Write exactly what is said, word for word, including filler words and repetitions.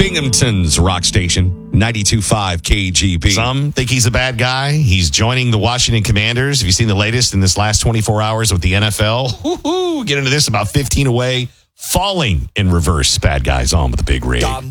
Binghamton's rock station, ninety-two point five K G B. Some think he's a bad guy. He's joining the Washington Commanders. Have you seen the latest in this last twenty-four hours with the N F L? Woo-hoo. Get into this, about fifteen away, falling in reverse. Bad guys on with the big rig.